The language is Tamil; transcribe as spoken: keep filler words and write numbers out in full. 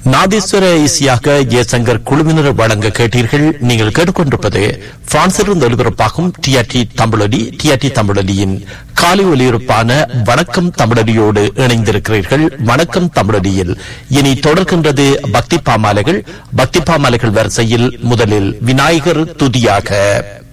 நாதீஸ்வர இசையாக ஜெயசங்கர் குழுவினர் வழங்க கேட்டீர்கள். நீங்கள் கேட்டுக்கொண்டிருப்பது பிரான்சிலிருந்து ஒலிபரப்பாகும் டிஆர்டி தமிழொலி. டிஆர்டி தமிழொலியின் காலை ஒலிபரப்பான வணக்கம் தமிழொலியோடு இணைந்திருக்கிறீர்கள். வணக்கம் தமிழொலியில் இனி தொடர்கின்றது பக்தி பாமாலைகள். பக்தி பாமாலைகள் வரிசையில் முதலில் விநாயகர் துதியாக